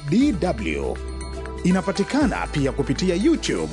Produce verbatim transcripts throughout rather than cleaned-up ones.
D W. Inapatikana pia kupitia YouTube.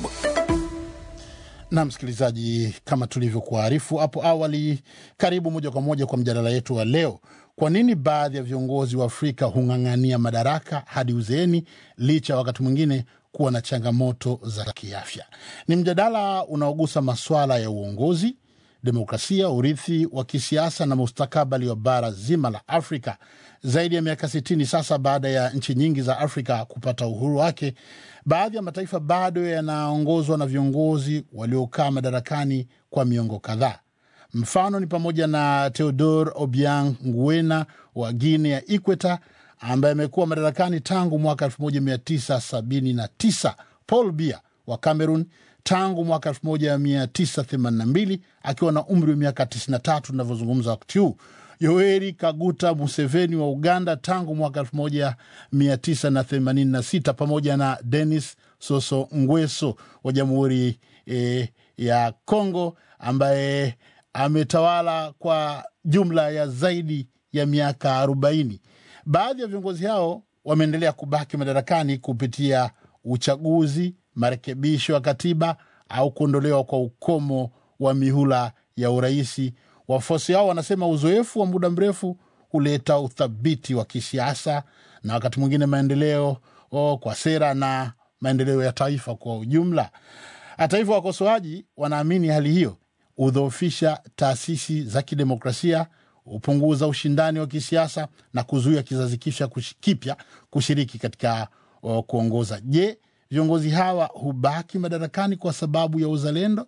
Na msikilizaji, kama tulivyokuarifu hapo awali, karibu moja kwa moja kwa mjadala yetu wa leo. Kwa nini baadhi ya viongozi wa Afrika hung'ang'ania madaraka hadi uzeeni licha wakati mwingine kuwa na changamoto za kiafya? Ni mjadala unaogusa masuala ya uongozi, demokrasia, urithi wa kisiasa na mustakabali wa bara zima la Afrika. Zaidi ya miaka sitini sasa baada ya nchi nyingi za Afrika kupata uhuru wake, baadhi ya mataifa bado yanaongozwa na viongozi waliokaa madarakani kwa miongo kadhaa. Mfano ni pamoja na Theodore Obiang Nguema wa Guinea ya Ikweta, ambaye amekuwa madarakani tangu mwaka elfu moja mia tisa sabini na tisa, Paul Biya wa Cameroon tangu mwaka elfu moja mia tisa themanini na mbili akiwa na umri wa miaka tisini na tatu tunavyozungumza wakati huu. Yoweri Kaguta Museveni wa Uganda tangu mwaka elfu moja mia tisa themanini na sita, pamoja na Denis Sassou Nguesso wa Jamhuri e, ya Kongo, ambaye ametawala kwa jumla ya zaidi ya miaka arobaini. Baadhi ya viongozi hao wameendelea kubaki madarakani kupitia uchaguzi, marekebisho ya katiba au kuondolewa kwa ukomo wa mihula ya uraisi. Wafuasi hao wanasema uzoefu wa muda mrefu huleta uthabiti wa kisiasa na wakati mwingine maendeleo oh, kwa sera na maendeleo ya taifa kwa ujumla. Hata hivyo, wakosoaji wanaamini hali hiyo udhoofisha taasisi za kidemokrasia, upunguza ushindani wa kisiasa na kuzuia kizazi kipya kushiriki katika uh, kuongoza. Je, viongozi hawa hubaki madarakani kwa sababu ya uzalendo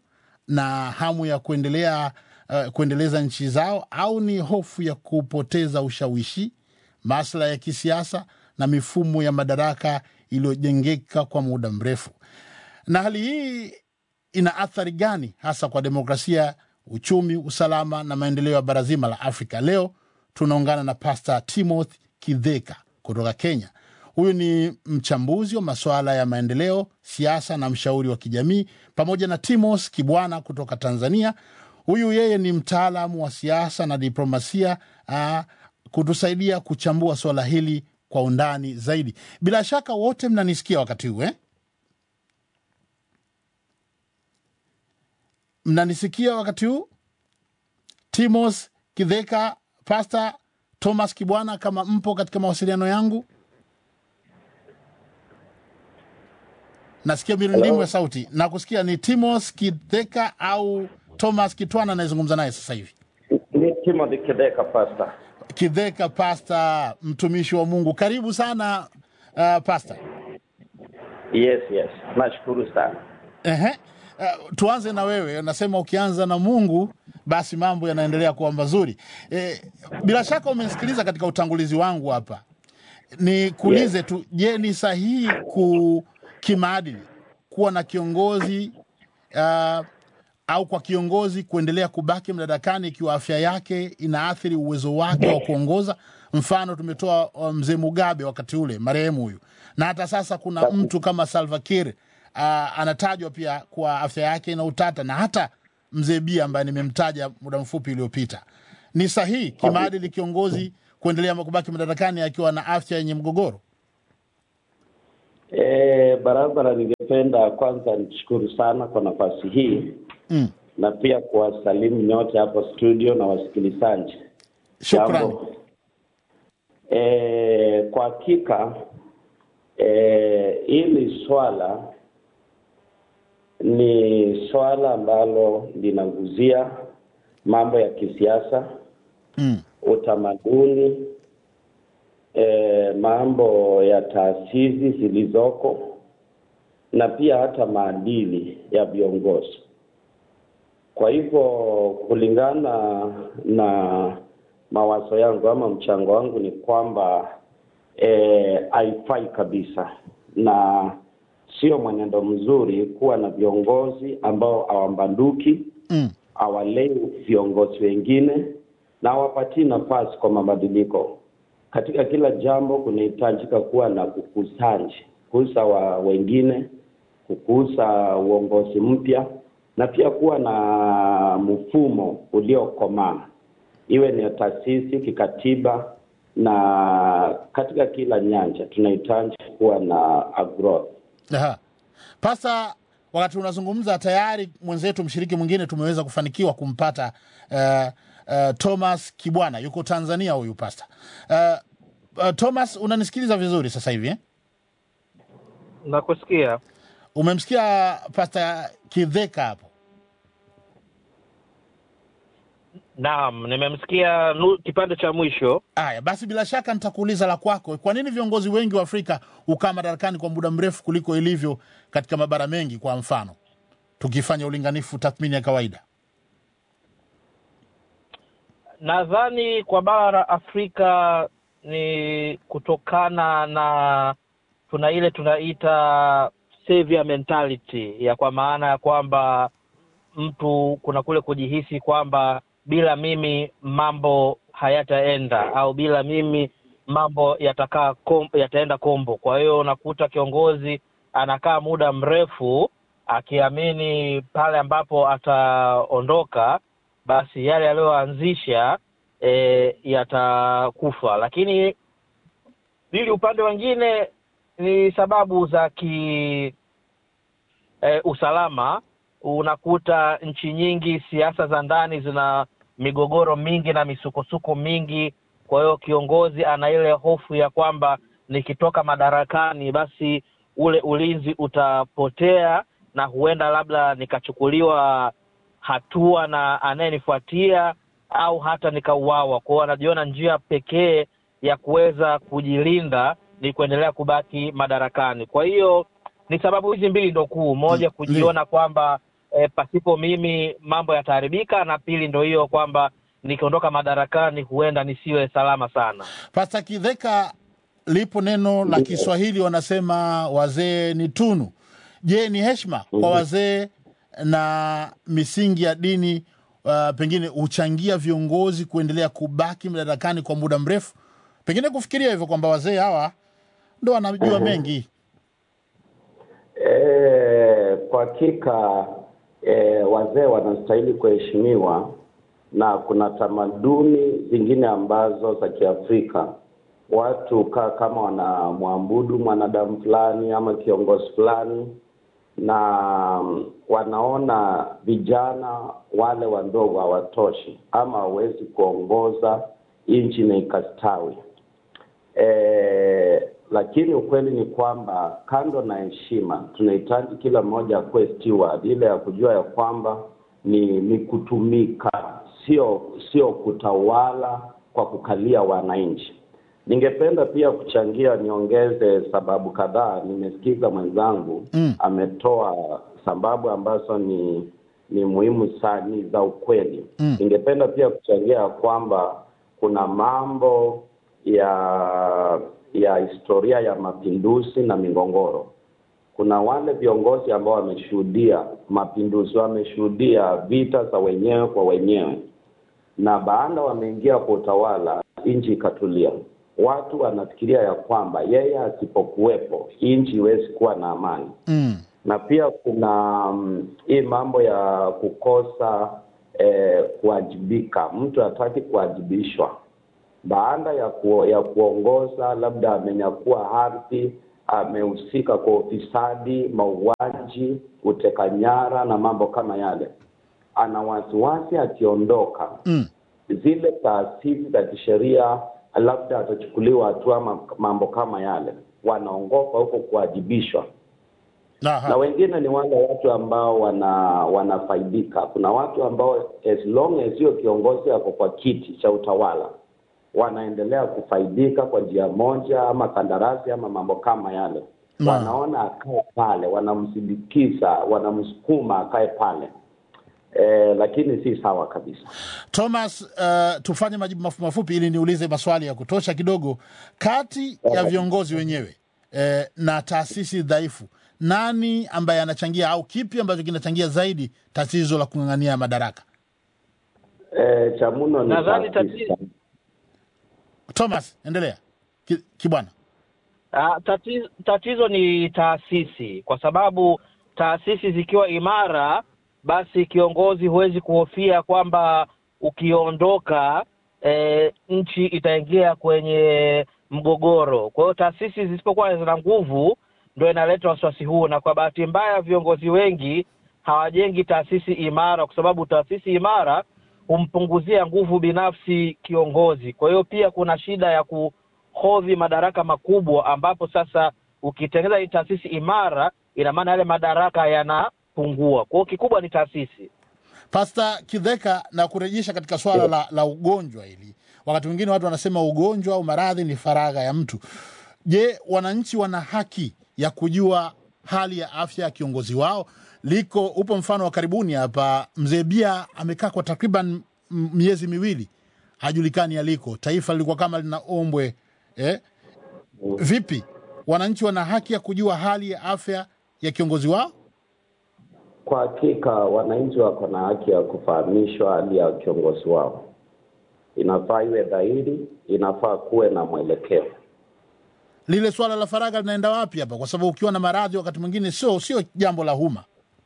na hamu ya kuendelea uh, kuendeleza nchi zao, au ni hofu ya kupoteza ushawishi, maslahi ya kisiasa na mifumo ya madaraka iliyojengeka kwa muda mrefu? Na hali hii ina athari gani hasa kwa demokrasia, uchumi, usalama na maendeleo ya bara zima la Afrika? Leo tunaungana na Pastor Timothy Kidheka kutoka Kenya. Huyu ni mchambuzi wa masuala ya maendeleo, siasa na mshauri wa kijamii, pamoja na Timos Kibwana kutoka Tanzania. Huyu yeye ni mtaalamu wa siasa na diplomasia, aa, kutusaidia kuchambua swala hili kwa undani zaidi. Bila shaka wote mnanisikia wakati huu, eh? Mnanisikia wakati huu? Timos Kidheka, Pastor Thomas Kibwana, kama mpo katika mawasiliano yangu. Nasikia mirundimu ya sauti. Na kusikia ni Timos Kidheka au Thomas Kitwana anayezungumza naye sasa hivi? Ni Timothy Kidheka, Pastor. Kidheka, Pastor, mtumishi wa Mungu. Karibu sana uh, Pastor. Yes, yes. Nashukuru sana. Ehe. Uh, tuanze na wewe. Nasema ukianza na Mungu basi mambo yanaendelea kuwa mazuri. E, bila shaka umesikiliza katika utangulizi wangu hapa. Ni kuulize yes. tu, je, ni sahihi ku kimaadili kuwa na kiongozi uh, au kwa kiongozi kuendelea kubaki madarakani ikiwa afya yake inaathiri uwezo wake wa kuongoza? Mfano tumetoa mzee Mugabe wakati ule, marehemu huyu. Na hata sasa kuna mtu kama Salva Kiir uh, anatajwa pia kwa afya yake ina utata, na hata mzee Biya ambaye nimemtaja muda mfupi uliopita. Ni sahihi kimaadili kiongozi kuendelea kubaki madarakani akiwa na afya yenye mgogoro? Eh, barabara, ningependa kwanza nishukuru sana kwa nafasi hii. Mm. Na pia kuwasalimu nyote hapo studio na wasikilizaji. Shukrani. Eh, kwa hakika eh hili swala ni swala ambalo linaguzia mambo ya kisiasa, mm. utamaduni, E, mambo ya taasisi zilizoko na pia hata maadili ya viongozi. Kwa hivyo kulingana na mawazo yangu ama mchango wangu ni kwamba eh haifai kabisa na sio mwenendo mzuri kuwa na viongozi ambao hawambanduki, mm. hawalei viongozi wengine na hawapatii nafasi kwa mabadiliko. Katika kila jambo kunahitajika kuwa na kukusanji, kukusa wa wengine, kukusa uongozi mpya, na pia kuwa na mfumo uliokomaa. Iwe ni taasisi, kikatiba, na katika kila nyanja tunahitaji kuwa na a growth. Aha. Pasa, wakati unazungumza tayari mwenzetu mshiriki mwingine tumeweza kufanikiwa kumpata uh, uh, Thomas Kibwana, yuko Tanzania huyu pasta. Uh, uh, Thomas, unanisikiliza vizuri sasa hivi eh? Nakusikia. Umemsikia Pasta Kidheka hapo? Naam, nimemsikia kipande cha mwisho. Haya, basi bila shaka nitakuuliza la kwako. Kwa nini viongozi wengi wa Afrika hukaa madarakani kwa muda mrefu kuliko ilivyo katika mabara mengi, kwa mfano? Tukifanya ulinganifu, tathmini ya kawaida. Nadhani kwa bara la Afrika ni kutokana na tuna ile tunaita savior mentality, ya kwa maana ya kwamba mtu kuna kule kujihisi kwamba bila mimi mambo hayataenda, au bila mimi mambo yatakaa kom, yataenda kombo. Kwa hiyo unakuta kiongozi anakaa muda mrefu akiamini pale ambapo ataondoka basi yale aliyoanzisha e, yatakufa. Lakini ili upande mwingine ni sababu za ki e, usalama. Unakuta nchi nyingi siasa za ndani zina migogoro mingi na misukosuko mingi. Kwa hiyo kiongozi ana ile hofu ya kwamba nikitoka madarakani basi ule ulinzi utapotea na huenda labda nikachukuliwa hatua na anayenifuatia au hata nikauawa. Kwa hiyo anajiona njia pekee ya kuweza kujilinda ni kuendelea kubaki madarakani. Kwa hiyo ni sababu hizi mbili ndo kuu. Moja, kujiona kwamba e, pasipo mimi mambo yataharibika, na pili ndo hiyo kwamba nikiondoka madarakani huenda nisiwe salama sana. Pasta Kidheka, lipo neno la Kiswahili wanasema wazee ni tunu. Je, ni heshima kwa wazee na misingi ya dini uh, pengine huchangia viongozi kuendelea kubaki madarakani kwa muda mrefu? Pengine kufikiria hivyo kwamba wazee hawa ndo wanajua mengi. E, kwa hakika e, wazee wanastahili kuheshimiwa, na kuna tamaduni zingine ambazo za Kiafrika watu ka, kama wanamwabudu mwanadamu fulani ama kiongozi fulani, na wanaona vijana wale wadogo hawatoshi ama hawezi kuongoza nchi na ikastawi. E, lakini ukweli ni kwamba kando na heshima tunahitaji kila mmoja akuwe steward, ile ya kujua ya kwamba ni, ni kutumika, sio sio kutawala kwa kukalia wananchi. Ningependa pia kuchangia, niongeze sababu kadhaa. Nimesikiza mwenzangu mm. ametoa sababu ambazo ni ni muhimu sana za ukweli. Mm. Ningependa pia kuchangia kwamba kuna mambo ya ya historia ya mapinduzi na migogoro. Kuna wale viongozi ambao wameshuhudia mapinduzi, wameshuhudia vita za wenyewe kwa wenyewe, na baada wameingia kwa utawala nchi ikatulia. Watu wanafikiria ya kwamba yeye asipokuwepo nchi iwezi kuwa na amani. Mm. Na pia kuna um, hii mambo ya kukosa eh, kuwajibika. Mtu hataki kuwajibishwa. Baada ya ku, ya kuongoza, labda amenyakuwa ardhi, amehusika kwa ufisadi, mauaji, uteka nyara na mambo kama yale, ana wasiwasi akiondoka mm. zile taasisi za kisheria labda atachukuliwa hatua mambo kama yale, wanaongopa huko kuwajibishwa. Aha. Na wengine ni wale watu ambao wana wanafaidika. Kuna watu ambao as long as hiyo kiongozi ako kwa kiti cha utawala wanaendelea kufaidika kwa njia moja ama kandarasi ama mambo kama yale. Na wanaona akae pale, wanamsindikiza, wanamsukuma akae pale. Eh, lakini si sawa kabisa. Thomas, uh, tufanye majibu mafupi mafupi ili niulize maswali ya kutosha kidogo. Kati ya viongozi wenyewe eh, na taasisi dhaifu, nani ambaye anachangia au kipi ambacho kinachangia zaidi tatizo la kung'ang'ania madaraka? Eh, cha muno ni nadhani tatizo. Thomas, endelea. Ki, Kibwana. Ah, tatizo, tatizo ni taasisi, kwa sababu taasisi zikiwa imara basi kiongozi huwezi kuhofia kwamba ukiondoka e, nchi itaingia kwenye mgogoro. Kwa hiyo taasisi zisipokuwa zina nguvu ndio inaleta wasiwasi huu, na kwa bahati mbaya viongozi wengi hawajengi taasisi imara, kwa sababu taasisi imara humpunguzia nguvu binafsi kiongozi. Kwa hiyo pia kuna shida ya kuhodhi madaraka makubwa, ambapo sasa ukitengeneza taasisi imara ina maana yale madaraka yanapungua. Kwa hiyo kikubwa ni taasisi. Pastor Kidheka, na kurejesha katika swala la, la ugonjwa hili. Wakati mwingine watu wanasema ugonjwa au maradhi ni faragha ya mtu. Je, wananchi wana haki ya kujua hali ya afya ya kiongozi wao? Liko upo mfano wa karibuni hapa, Mzee Bia amekaa kwa takriban miezi miwili hajulikani aliko. Taifa lilikuwa kama linaombwe. Eh? Vipi? Wananchi wana haki ya kujua hali ya afya ya kiongozi wao? Kwa hakika wananchi wako na haki ya kufahamishwa hali ya kiongozi wao. Inafaa iwe dhahiri, inafaa kuwe na mwelekeo. Lile swala la faragha linaenda wapi hapa? Kwa sababu ukiwa na maradhi wakati mwingine sio sio jambo la umma.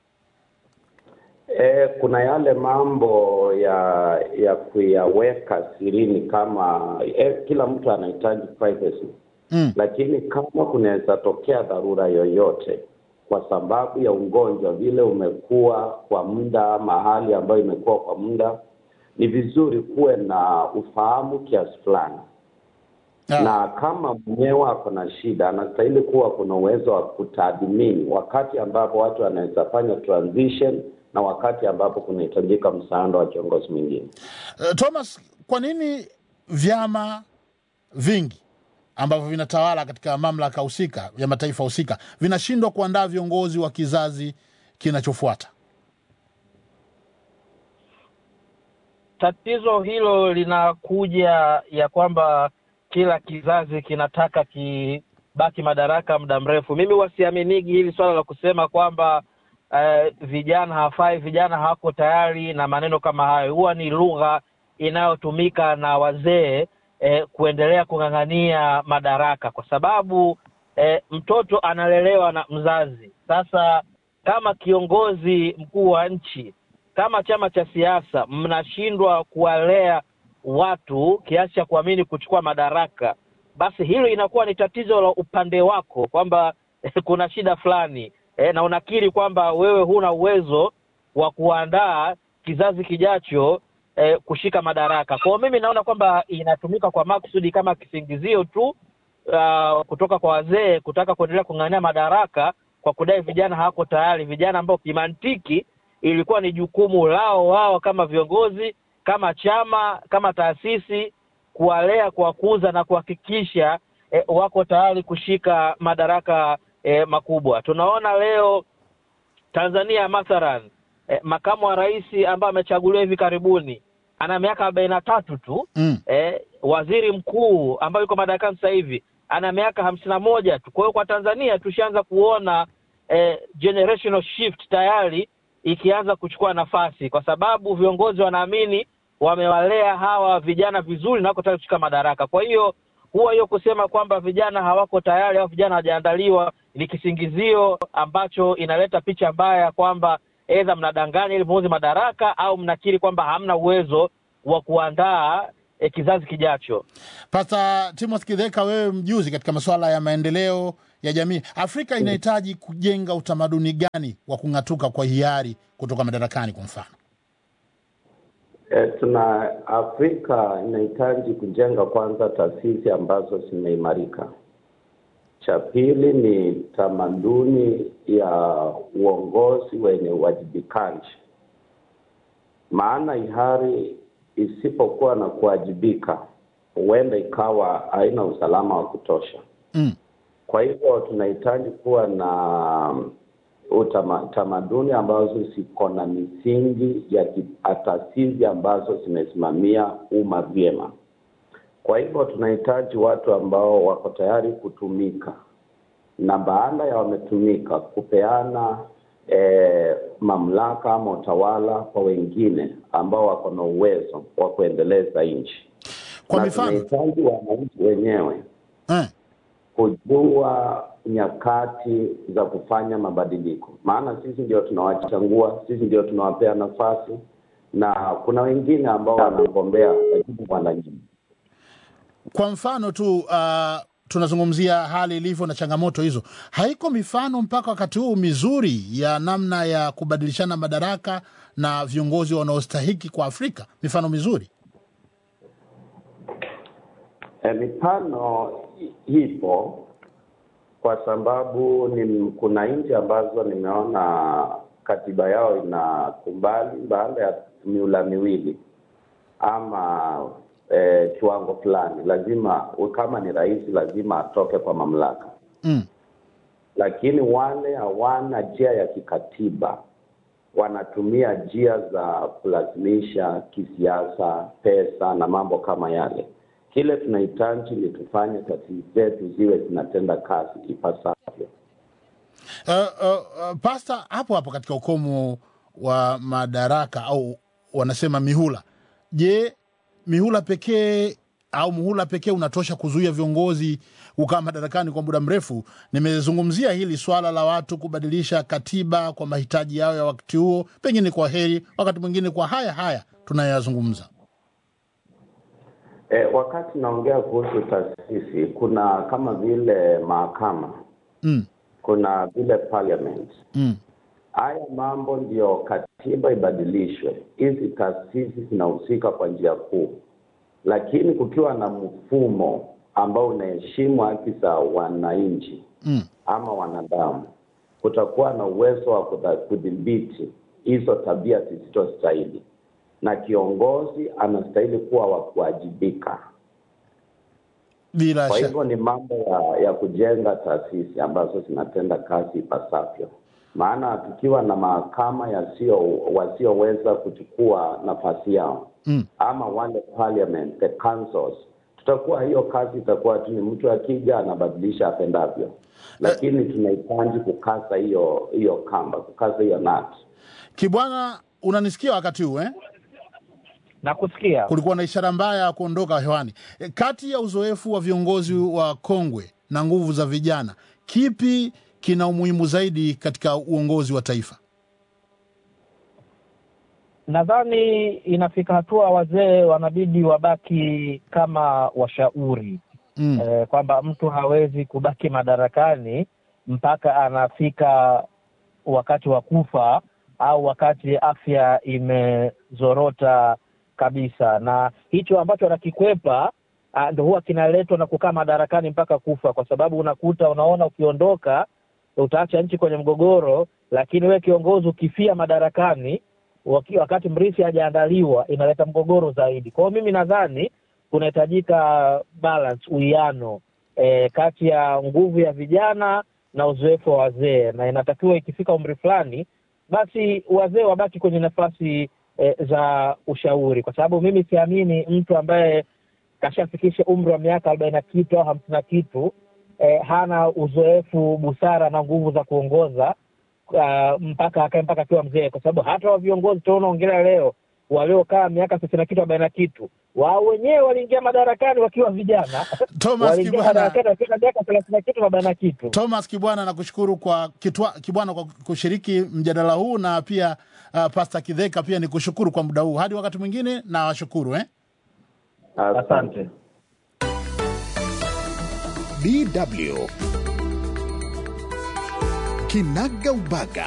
E, kuna yale mambo ya ya kuyaweka sirini kama e, kila mtu anahitaji privacy. Mm. Lakini kama kunaweza tokea dharura yoyote kwa sababu ya ugonjwa vile umekuwa kwa muda, mahali ambayo imekuwa kwa muda, ni vizuri kuwe na ufahamu kiasi fulani. Yeah. Na kama mwenyewe ako na shida, anastahili kuwa kuna uwezo wa kutathmini wakati ambapo watu wanaweza fanya transition na wakati ambapo kunahitajika msaada wa kiongozi mwingine. Uh, Thomas, kwa nini vyama vingi ambavyo vinatawala katika mamlaka husika ya mataifa husika vinashindwa kuandaa viongozi wa kizazi kinachofuata? Tatizo hilo linakuja ya kwamba kila kizazi kinataka kibaki madaraka muda mrefu. Mimi wasiaminigi hili swala la kusema kwamba uh, vijana hafai, vijana hawako tayari na maneno kama hayo. Huwa ni lugha inayotumika na wazee eh, kuendelea kung'ang'ania madaraka, kwa sababu eh, mtoto analelewa na mzazi. Sasa kama kiongozi mkuu wa nchi, kama chama cha siasa, mnashindwa kuwalea watu kiasi cha kuamini kuchukua madaraka, basi hilo inakuwa ni tatizo la upande wako, kwamba eh, kuna shida fulani eh, na unakiri kwamba wewe huna uwezo wa kuandaa kizazi kijacho eh, kushika madaraka. Kwa mimi naona kwamba inatumika kwa makusudi kama kisingizio tu uh, kutoka kwa wazee kutaka kuendelea kung'ang'ania madaraka kwa kudai vijana hawako tayari, vijana ambao kimantiki ilikuwa ni jukumu lao wao kama viongozi, kama chama, kama taasisi, kuwalea, kuwakuza na kuhakikisha eh, wako tayari kushika madaraka eh, makubwa. Tunaona leo Tanzania mathalan, eh, makamu wa rais ambaye amechaguliwa hivi karibuni ana miaka arobaini na tatu tu. Mm. Eh, waziri mkuu ambaye yuko madarakani sasa hivi ana miaka hamsini na moja tu. Kwa hiyo kwa Tanzania tushaanza kuona eh, generational shift tayari ikianza kuchukua nafasi, kwa sababu viongozi wanaamini wamewalea hawa vijana vizuri na wako tayari kushika madaraka. Kwa hiyo huwa hiyo kusema kwamba vijana hawako tayari au vijana hawajaandaliwa ni kisingizio ambacho inaleta picha mbaya kwamba aidha mnadanganya ili muoze madaraka au mnakiri kwamba hamna uwezo wa kuandaa e, kizazi kijacho. Pastor Timothy Kidheka, wewe mjuzi katika masuala ya maendeleo ya jamii, Afrika inahitaji kujenga utamaduni gani wa kung'atuka kwa hiari kutoka madarakani kwa mfano? E, tuna Afrika inahitaji kujenga kwanza taasisi ambazo zimeimarika. Cha pili ni tamaduni ya uongozi wenye uwajibikaji. Maana ihari isipokuwa na kuwajibika huenda ikawa haina usalama wa kutosha. Mm. Kwa hivyo tunahitaji kuwa na utama, tamaduni ambazo ziko na misingi ya taasisi ambazo zimesimamia umma vyema. Kwa hivyo tunahitaji watu ambao wako tayari kutumika, na baada ya wametumika kupeana e, mamlaka ama utawala kwa wengine ambao wako na uwezo wa kuendeleza nchi. Kwa mifano, tunahitaji wananchi wenyewe eh, kujua nyakati za kufanya mabadiliko. Maana sisi ndio tunawachagua, sisi ndio tunawapea nafasi, na kuna wengine ambao wanagombea lakini wananyima. Kwa mfano tu uh, tunazungumzia hali ilivyo na changamoto hizo. Haiko mifano mpaka wakati huu mizuri ya namna ya kubadilishana madaraka na viongozi wanaostahiki kwa Afrika? Mifano mizuri? E, mifano ipo kwa sababu ni kuna nchi ambazo nimeona katiba yao inakubali baada ya miula miwili ama e, kiwango fulani lazima kama ni rais lazima atoke kwa mamlaka. Mm. Lakini wale hawana njia ya kikatiba, wanatumia njia za kulazimisha kisiasa, pesa na mambo kama yale. Kile tunahitaji ni tufanye taasisi zetu ziwe zinatenda kazi ipasavyo. Uh, uh, uh, Pasta, hapo hapo katika ukomo wa madaraka au wanasema mihula. Je, mihula pekee au muhula pekee unatosha kuzuia viongozi kukaa madarakani kwa muda mrefu? Nimezungumzia hili swala la watu kubadilisha katiba kwa mahitaji yao ya wakati huo, pengine kwa heri, wakati mwingine kwa haya haya tunayazungumza. E, wakati naongea kuhusu taasisi, kuna kama vile mahakama, Mm. kuna vile parliament. Mm. Haya mambo ndio katiba ibadilishwe. Hizi taasisi zinahusika kwa njia kuu. Lakini kukiwa na mfumo ambao unaheshimu haki za wananchi Mm. ama wanadamu, kutakuwa na uwezo wa kudhibiti hizo tabia zisizostahili. Na kiongozi anastahili kuwa wa kuwajibika. Bila Kwa shaka. hivyo ni mambo ya, ya kujenga taasisi ambazo zinatenda kazi ipasavyo. Maana tukiwa na mahakama yasio wasioweza kuchukua nafasi yao, Mm. ama wale parliament, the councils, tutakuwa hiyo kazi itakuwa tu ni mtu akija anabadilisha apendavyo. Lakini tunahitaji kukasa hiyo hiyo kamba, kukasa hiyo nati. Kibwana, unanisikia wakati huu eh? Na kusikia. Kulikuwa na ishara mbaya ya kuondoka hewani. E, kati ya uzoefu wa viongozi wa kongwe na nguvu za vijana, kipi kina umuhimu zaidi katika uongozi wa taifa? Nadhani inafika hatua wazee wanabidi wabaki kama washauri. Mm. E, kwamba mtu hawezi kubaki madarakani mpaka anafika wakati wa kufa au wakati afya imezorota kabisa. Na hicho ambacho anakikwepa ndio huwa kinaletwa na kukaa madarakani mpaka kufa, kwa sababu unakuta unaona ukiondoka utaacha nchi kwenye mgogoro, lakini we kiongozi ukifia madarakani wakati mrithi hajaandaliwa inaleta mgogoro zaidi. Kwa hiyo mimi nadhani kunahitajika balance, uwiano e, kati ya nguvu ya vijana na uzoefu wa wazee, na inatakiwa ikifika umri fulani basi wazee wabaki kwenye nafasi e, za ushauri, kwa sababu mimi siamini mtu ambaye kashafikisha umri wa miaka arobaini na kitu au hamsini na kitu e, hana uzoefu, busara na nguvu za kuongoza uh, mpaka akae mpaka akiwa mzee, kwa sababu hata wa viongozi tunaoongelea leo waliokaa miaka sitini na kitu arobaini na kitu wao wenyewe waliingia madarakani wakiwa vijana. Thomas Kibwana, madarakani wakiwa miaka thelathini na kitu arobaini na kitu. Thomas Kibwana, nakushukuru kwa kitwa, Kibwana kwa kushiriki mjadala huu, na pia uh, Pastor Kidheka pia nikushukuru kwa muda huu. Hadi wakati mwingine na washukuru eh. Asante. D W Kinaga Ubaga.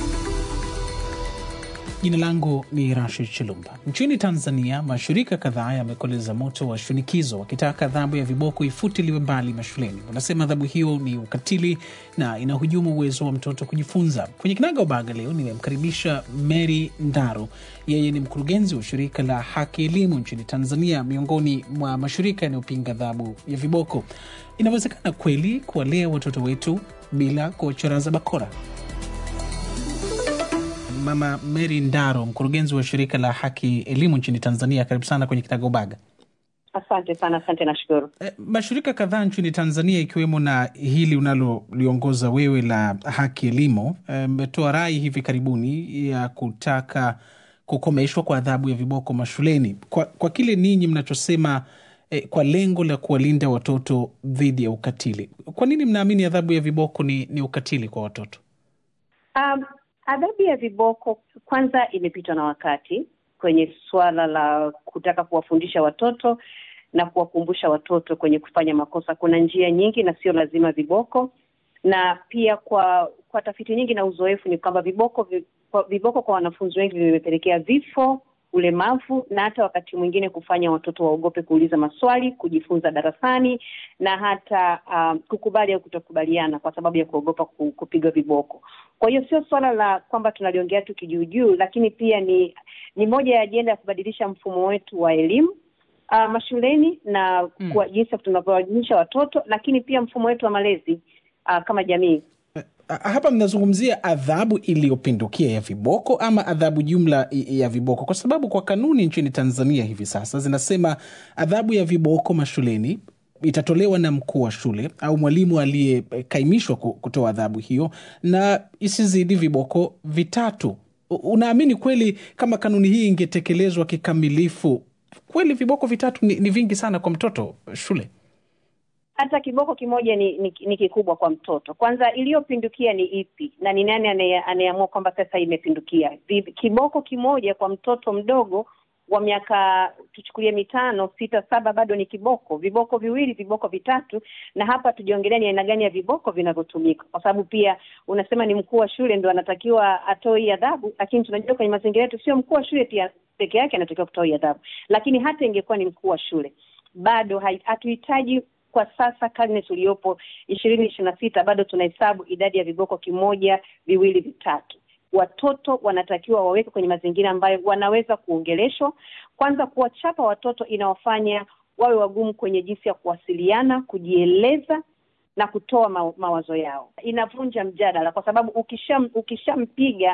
Jina langu ni Rashid Chilumba. Nchini Tanzania, mashirika kadhaa yamekoleza moto wa shinikizo wakitaka adhabu ya viboko ifutiliwe mbali mashuleni. Wanasema adhabu hiyo ni ukatili na inahujumu uwezo wa mtoto kujifunza. Kwenye Kinaga Ubaga leo nimemkaribisha Mary Ndaro. Yeye ni mkurugenzi wa shirika la Haki Elimu nchini Tanzania, miongoni mwa mashirika yanayopinga adhabu ya viboko. Inawezekana kweli kuwalea watoto wetu bila kuwacharaza bakora? Mama Mary Ndaro, mkurugenzi wa shirika la Haki Elimu nchini Tanzania, karibu sana kwenye Kinaga Ubaga. Asante sana, asante na shukuru. E, mashirika kadhaa nchini Tanzania ikiwemo na hili unaloliongoza wewe la Haki Elimu mmetoa e, rai hivi karibuni ya kutaka kukomeshwa kwa adhabu ya viboko mashuleni. Kwa, kwa kile ninyi mnachosema e, kwa lengo la kuwalinda watoto dhidi ya ukatili. Kwa nini mnaamini adhabu ya viboko ni, ni ukatili kwa watoto? Um, adhabu ya viboko kwanza imepitwa na wakati kwenye swala la kutaka kuwafundisha watoto na kuwakumbusha watoto kwenye kufanya makosa. Kuna njia nyingi na sio lazima viboko. Na pia kwa kwa tafiti nyingi na uzoefu ni kwamba viboko viboko kwa wanafunzi wengi vimepelekea vifo, ulemavu, na hata wakati mwingine kufanya watoto waogope kuuliza maswali, kujifunza darasani, na hata uh, kukubali au kutokubaliana kwa sababu ya kuogopa kupigwa viboko. Kwa hiyo sio swala la kwamba tunaliongea tu kijuujuu, lakini pia ni ni moja ya ajenda ya kubadilisha mfumo wetu wa elimu uh, mashuleni na mm. kwa jinsi tunavyowaelimisha watoto, lakini pia mfumo wetu wa malezi uh, kama jamii. Hapa mnazungumzia adhabu iliyopindukia ya viboko ama adhabu jumla ya viboko? Kwa sababu kwa kanuni nchini Tanzania hivi sasa zinasema adhabu ya viboko mashuleni itatolewa na mkuu wa shule au mwalimu aliyekaimishwa kutoa adhabu hiyo, na isizidi viboko vitatu. Unaamini kweli kama kanuni hii ingetekelezwa kikamilifu, kweli viboko vitatu ni, ni vingi sana kwa mtoto shule? Hata kiboko kimoja ni, ni, ni kikubwa kwa mtoto. Kwanza iliyopindukia ni ipi na ni nani anayeamua kwamba sasa imepindukia? Kiboko kimoja kwa mtoto mdogo wa miaka tuchukulie mitano, sita, saba bado ni kiboko. Viboko viwili, viboko vitatu, na hapa tujiongelea ni aina gani ya viboko vinavyotumika. Kwa sababu pia unasema ni mkuu wa shule ndio anatakiwa atoe adhabu, lakini tunajua kwenye mazingira yetu sio mkuu wa shule pia peke yake anatakiwa kutoa adhabu. Lakini hata ingekuwa ni mkuu wa shule, bado hatuhitaji. Kwa sasa karne tuliyopo ishirini ishirini na sita bado tunahesabu idadi ya viboko kimoja, viwili, vitatu. Watoto wanatakiwa waweke kwenye mazingira ambayo wanaweza kuongeleshwa. Kwanza, kuwachapa watoto inawafanya wawe wagumu kwenye jinsi ya kuwasiliana, kujieleza na kutoa ma- mawazo yao. Inavunja mjadala kwa sababu ukisham ukishampiga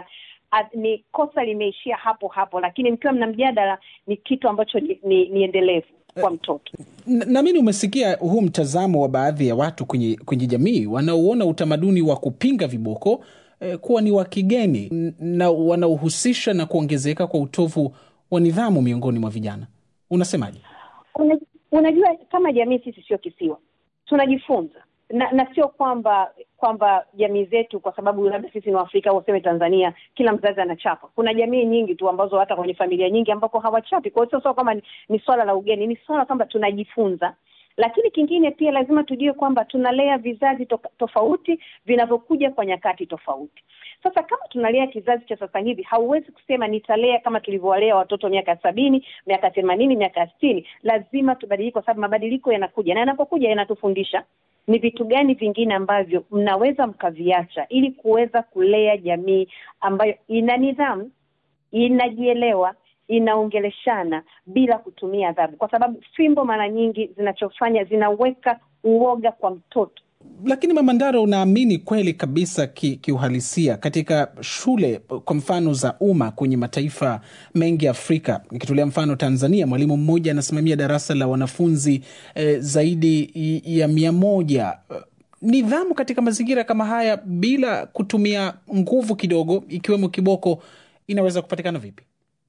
ni kosa limeishia hapo hapo, lakini mkiwa mna mjadala ni kitu ambacho ni, ni, ni endelevu kwa mtoto. Na, na mimi umesikia huu mtazamo wa baadhi ya watu kwenye kwenye jamii wanaoona utamaduni wa kupinga viboko eh, kuwa ni wa kigeni na wanaohusisha na kuongezeka kwa utovu wa nidhamu miongoni mwa vijana. Unasemaje? Una, unajua kama jamii sisi sio kisiwa. Tunajifunza. Na, na sio kwamba kwamba jamii zetu kwa sababu labda sisi ni Waafrika au useme Tanzania kila mzazi anachapa. Kuna jamii nyingi tu ambazo hata kwenye familia nyingi ambako hawachapi. Kwa hiyo sio kama ni, ni swala la ugeni, ni swala kwamba tunajifunza. Lakini kingine pia lazima tujue kwamba tunalea vizazi to, tofauti vinavyokuja kwa nyakati tofauti. Sasa kama tunalea kizazi cha sasa hivi, hauwezi kusema nitalea kama tulivyowalea watoto miaka sabini, miaka themanini, miaka sitini. Lazima tubadilike kwa sababu mabadiliko yanakuja, na yanapokuja yanatufundisha ni vitu gani vingine ambavyo mnaweza mkaviacha ili kuweza kulea jamii ambayo ina nidhamu, inajielewa, inaongeleshana bila kutumia adhabu. Kwa sababu fimbo mara nyingi zinachofanya zinaweka uoga kwa mtoto. Lakini Mama Ndaro, unaamini kweli kabisa kiuhalisia ki katika shule kwa mfano za umma kwenye mataifa mengi ya Afrika, nikitolea mfano Tanzania, mwalimu mmoja anasimamia darasa la wanafunzi eh, zaidi ya mia moja. Nidhamu katika mazingira kama haya bila kutumia nguvu kidogo ikiwemo kiboko inaweza kupatikana vipi?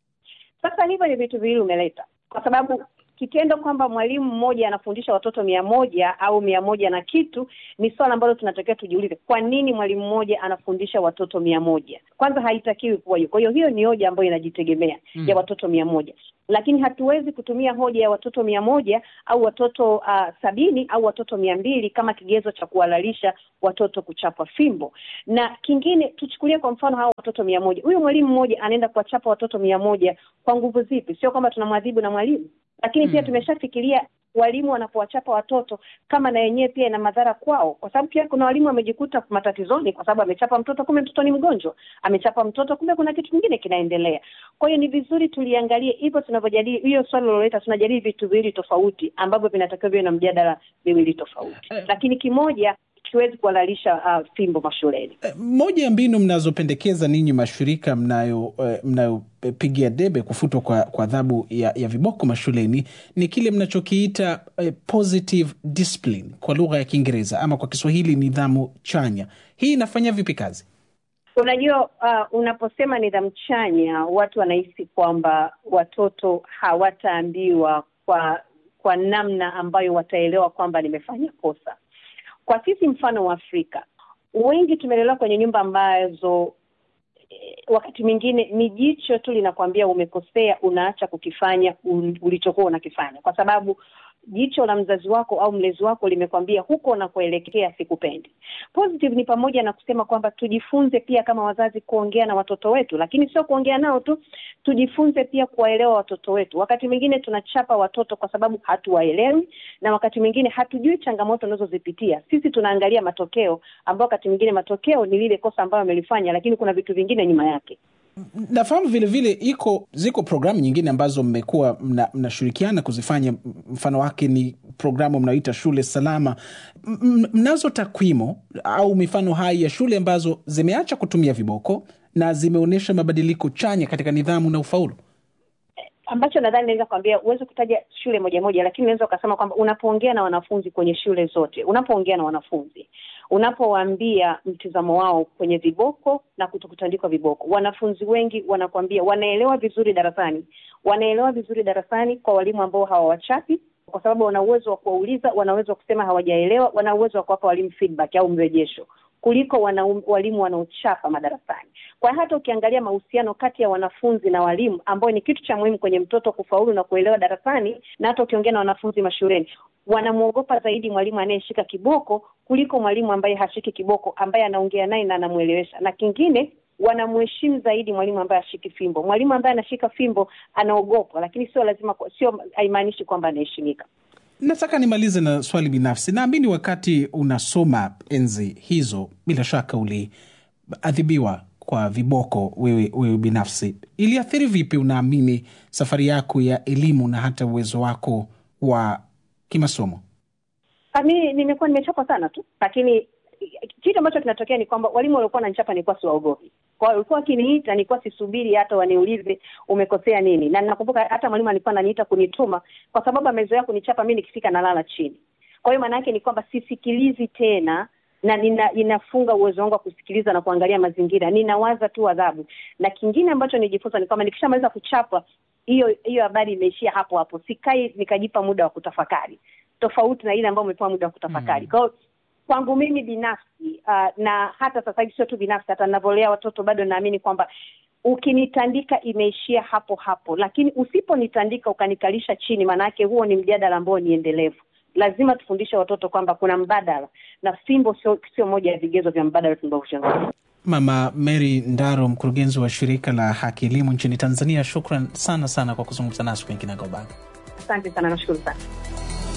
Sasa hivyo ni vitu viwili umeleta. Kwa sababu kitendo kwamba mwalimu mmoja anafundisha watoto mia moja au mia moja na kitu ni swala ambalo tunatakiwa tujiulize. Kwa nini mwalimu mmoja anafundisha watoto mia moja? Kwanza haitakiwi kuwa hiyo. Kwa hiyo hiyo ni hoja ambayo inajitegemea mm. ya watoto mia moja. Lakini hatuwezi kutumia hoja ya watoto mia moja au watoto uh, sabini au watoto mia mbili kama kigezo cha kuhalalisha watoto kuchapa fimbo. Na kingine tuchukulie kwa mfano hao watoto mia moja. Huyo mwalimu mmoja anaenda kuwachapa watoto mia moja kwa nguvu zipi? Sio kwamba tunamwadhibu na mwalimu. Lakini hmm. pia tumeshafikiria walimu wanapowachapa watoto kama na yenyewe pia ina madhara kwao. Kwa sababu pia kuna walimu wamejikuta matatizoni kwa sababu amechapa mtoto kumbe mtoto ni mgonjwa. Amechapa mtoto kumbe kuna kitu kingine kinaendelea. Kwa hiyo ni vizuri tuliangalie hivyo tunavyojadili hiyo swali loleta, tunajadili vitu viwili tofauti ambavyo vinatakiwa viwe na mjadala miwili tofauti. Uh, Lakini kimoja kiwezi kuhalalisha uh, fimbo mashuleni. Uh, moja ya mbinu mnazopendekeza ninyi mashirika mnayo uh, mnayo pigia debe kufutwa kwa kwa adhabu ya, ya viboko mashuleni ni kile mnachokiita uh, positive discipline kwa lugha ya Kiingereza, ama kwa Kiswahili nidhamu chanya. Hii inafanya vipi kazi? Unajua uh, unaposema nidhamu chanya watu wanahisi kwamba watoto hawataambiwa kwa kwa namna ambayo wataelewa kwamba nimefanya kosa. Kwa sisi mfano wa Afrika, wengi tumelelewa kwenye nyumba ambazo e, wakati mwingine ni jicho tu linakwambia umekosea, unaacha kukifanya ulichokuwa unakifanya. Kwa sababu jicho la mzazi wako au mlezi wako limekwambia huko unakoelekea sikupendi. Positive ni pamoja na kusema kwamba tujifunze pia kama wazazi kuongea na watoto wetu, lakini sio kuongea nao tu, tujifunze pia kuwaelewa watoto wetu. Wakati mwingine tunachapa watoto kwa sababu hatuwaelewi, na wakati mwingine hatujui changamoto tunazozipitia. Sisi tunaangalia matokeo, ambao wakati mwingine matokeo ni lile kosa ambalo amelifanya, lakini kuna vitu vingine nyuma yake. Nafahamu vile vile iko ziko programu nyingine ambazo mmekuwa mnashirikiana mna kuzifanya. Mfano wake ni programu mnaoita Shule Salama. Mnazo takwimu au mifano hai ya shule ambazo zimeacha kutumia viboko na zimeonyesha mabadiliko chanya katika nidhamu na ufaulu? Ambacho nadhani naweza kuambia, uweze kutaja shule moja moja, lakini naweza ukasema kwamba unapoongea na wanafunzi kwenye shule zote, unapoongea na wanafunzi, unapowaambia mtizamo wao kwenye viboko na kutokutandikwa viboko, wanafunzi wengi wanakuambia wanaelewa vizuri darasani. Wanaelewa vizuri darasani kwa walimu ambao hawawachapi, kwa sababu wana uwezo wa kuwauliza, wana uwezo wa kusema hawajaelewa, wana uwezo wa kuwapa walimu feedback au mrejesho, kuliko wana walimu wanaochapa madarasani. Kwa hata ukiangalia mahusiano kati ya wanafunzi na walimu, ambao ni kitu cha muhimu kwenye mtoto kufaulu na kuelewa darasani, na hata ukiongea na wanafunzi mashuleni, wanamuogopa zaidi mwalimu anayeshika kiboko kuliko mwalimu ambaye hashiki kiboko, ambaye anaongea naye na anamuelewesha. Na kingine, wanamheshimu zaidi mwalimu ambaye hashiki fimbo. Mwalimu ambaye anashika fimbo anaogopa, lakini sio lazima, sio haimaanishi kwamba anaheshimika. Nataka nimalize na swali binafsi. Naamini wakati unasoma enzi hizo, bila shaka uliadhibiwa kwa viboko wewe, wewe binafsi. Iliathiri vipi, unaamini, safari yako ya elimu na hata uwezo wako wa kimasomo? Mimi nimekuwa nimechapa sana tu, lakini kitu ambacho kinatokea ni kwamba walimu walikuwa wananichapa nilikuwa siwaogopi. Kwa hiyo walikuwa wakiniita nilikuwa sisubiri hata waniulize umekosea nini. Na ninakumbuka hata mwalimu alikuwa ananiita kunituma kwa sababu amezoea kunichapa mimi nikifika nalala chini. Kwa hiyo maana yake ni kwamba sisikilizi tena, na nina, ninafunga uwezo wangu wa kusikiliza na kuangalia mazingira. Ninawaza tu adhabu. Na kingine ambacho nijifunza ni kwamba nikishamaliza kuchapa, hiyo hiyo habari imeishia hapo hapo. Sikai nikajipa muda wa kutafakari, tofauti na ile ambayo umepewa muda wa kutafakari. Mm. Kwa hiyo kwangu mimi binafsi, uh, na hata sasa hivi sio tu binafsi, hata ninavolea watoto bado naamini kwamba ukinitandika imeishia hapo hapo, lakini usiponitandika ukanikalisha chini, maana yake huo ni mjadala ambao ni endelevu. Lazima tufundishe watoto kwamba kuna mbadala, na fimbo sio sio moja ya vigezo vya mbadala tunavyoshangaa. Mama Mary Ndaro, mkurugenzi wa shirika la Haki Elimu nchini Tanzania, shukran sana sana kwa kuzungumza nasi kwenye Kinagaubaga. Asante sana, nashukuru sana.